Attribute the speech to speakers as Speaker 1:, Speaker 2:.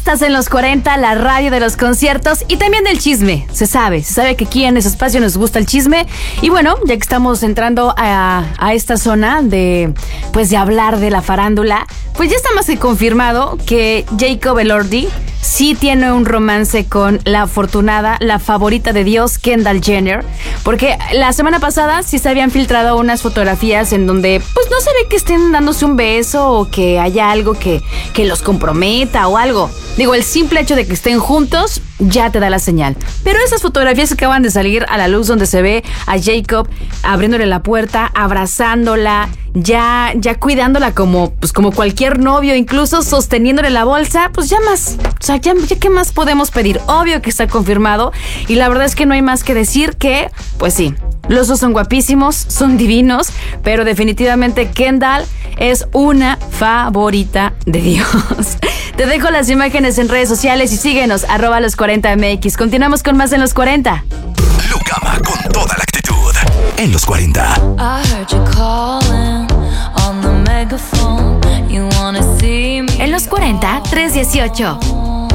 Speaker 1: Estás en los 40, la radio de los conciertos y también del chisme. Se sabe que aquí en ese espacio nos gusta el chisme. Y bueno, ya que estamos entrando a esta zona de hablar de la farándula, pues ya está más que confirmado que Jacob Elordi sí tiene un romance con la afortunada, la favorita de Dios, Kendall Jenner, porque la semana pasada sí se habían filtrado unas fotografías en donde pues no se ve que estén dándose un beso o que haya algo que los comprometa o algo. Digo, el simple hecho de que estén juntos ya te da la señal. Pero esas fotografías acaban de salir a la luz donde se ve a Jacob abriéndole la puerta, abrazándola, ya cuidándola como cualquier novio, incluso sosteniéndole la bolsa, pues ya más. O sea, ya qué más podemos pedir. Obvio que está confirmado y la verdad es que no hay más que decir que, pues sí, los dos son guapísimos, son divinos, pero definitivamente Kendall es una favorita de Dios. Te dejo las imágenes en redes sociales y síguenos, @los40mx. Continuamos con más en Los 40.
Speaker 2: Lucama con toda la actitud en Los 40.
Speaker 1: En Los 40, 318.